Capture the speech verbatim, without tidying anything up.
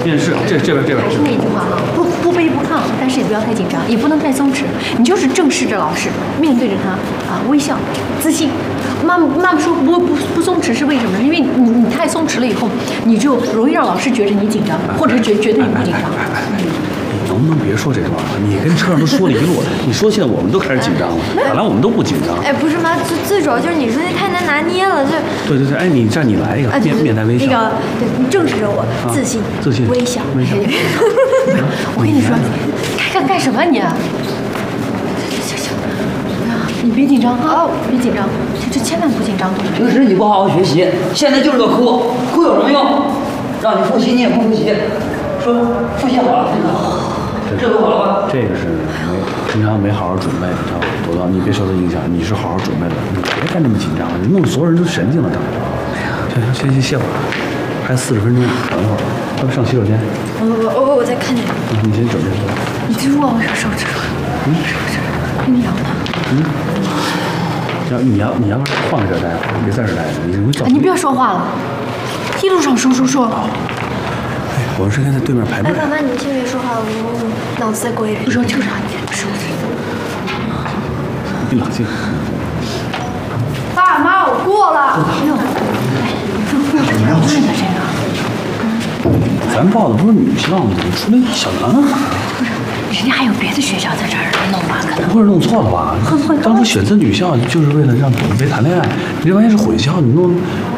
面试，这这边这边。 还是那句话哈，不不卑不亢，但是也不要太紧张，也不能太松弛。你就是正视着老师，面对着他啊，微笑，自信。妈妈妈妈说不不不松弛是为什么呢？因为你你太松弛了以后，你就容易让老师觉得你紧张，或者是觉觉得你不紧张。 能不能别说这话了？你跟车上都说了一路，你说现在我们都开始紧张了，本来我们都不紧张。 哎，不是妈，最最主要就是你说那太难拿捏了，就。 对对对，哎，你这样你来一个，面面带微笑。 那个，对，你正视着我，自信， 自信， 微笑， 微笑。 我跟你说，干干什么你？行行，你别紧张啊，别紧张，这这千万不紧张。 平时你不好好学习，现在就是个哭，哭有什么用？让你复习你也不复习，说复习好了，这个这个好了吧？ 这个是没平常没好好准备，知道吧？朵朵，你别受他影响，你是好好准备的，你别干这么紧张了，你弄得所有人都神经了，等行行，先去歇会儿，还四十分钟，等一会儿，要不上洗手间？ 我我我我再看见。 你先准备。 你听说我手手指，嗯，手指跟你聊呢。 嗯。要你要你要不然换个这儿待会儿，别在这儿待着，你容易造。 你不要说话了，一路上说说说。 哎，我们是该在对面排队。 哎，妈妈，你先别说话，我我脑子在过一遍。 你说这个啥？你说这。 你冷静。 爸妈，我过了。 哎呦，哎，这过什么日子这个？ 咱报的不是女校吗？怎么出来小男孩？ 不是，人家还有别的学校在这儿弄吧？可能不会是弄错了吧？当初选择女校就是为了让你们别谈恋爱，你这玩意是混校，你弄